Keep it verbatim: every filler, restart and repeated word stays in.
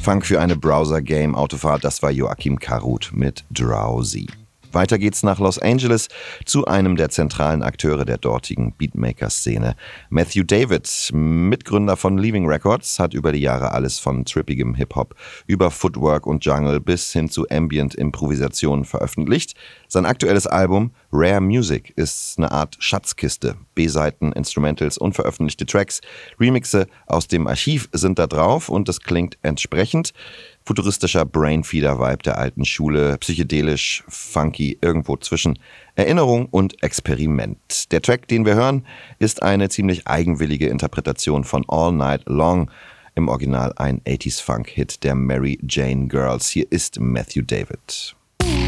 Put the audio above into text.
Funk für eine Browser-Game-Autofahrt, das war Joachim Karut mit Drowsy. Weiter geht's nach Los Angeles zu einem der zentralen Akteure der dortigen Beatmaker-Szene. Matthew David, Mitgründer von Leaving Records, hat über die Jahre alles von trippigem Hip-Hop über Footwork und Jungle bis hin zu Ambient-Improvisationen veröffentlicht. Sein aktuelles Album Rare Music ist eine Art Schatzkiste. B-Seiten, Instrumentals, unveröffentlichte Tracks, Remixe aus dem Archiv sind da drauf und es klingt entsprechend. Futuristischer Brainfeeder-Vibe der alten Schule, psychedelisch, funky, irgendwo zwischen Erinnerung und Experiment. Der Track, den wir hören, ist eine ziemlich eigenwillige Interpretation von All Night Long, im Original ein achtziger Funk-Hit der Mary Jane Girls. Hier ist Matthew David.